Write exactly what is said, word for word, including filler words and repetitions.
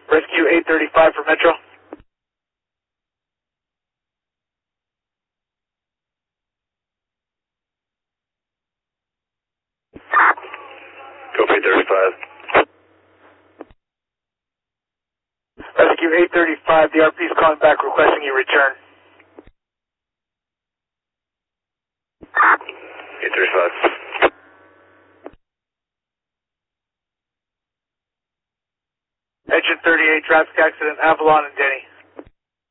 Rescue eight thirty-five for Metro. Copy eight thirty-five. Rescue eight thirty-five, the R P is calling back requesting you return. eight thirty-five. Engine thirty-eight, traffic accident, Avalon and Denny.